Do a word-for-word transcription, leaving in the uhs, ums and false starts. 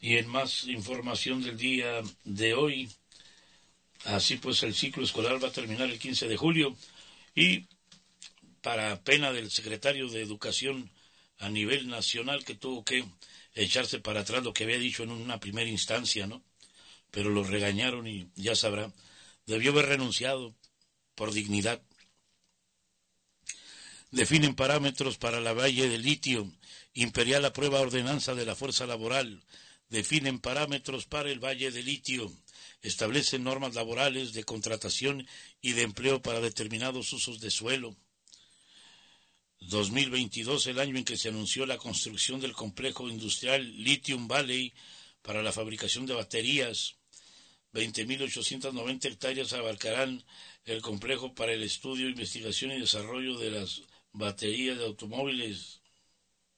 Y en más información del día de hoy, así pues el ciclo escolar va a terminar el quince de julio y para pena del secretario de Educación a nivel nacional que tuvo que echarse para atrás lo que había dicho en una primera instancia, ¿no? Pero lo regañaron y ya sabrá, debió haber renunciado por dignidad. Definen parámetros para la Valle del Litio. Imperial aprueba ordenanza de la fuerza laboral. Definen parámetros para el Valle del Litio. Establecen normas laborales de contratación y de empleo para determinados usos de suelo. dos mil veintidós, el año en que se anunció la construcción del complejo industrial Lithium Valley para la fabricación de baterías. veinte mil ochocientas noventa hectáreas abarcarán el complejo para el estudio, investigación y desarrollo de las baterías de automóviles.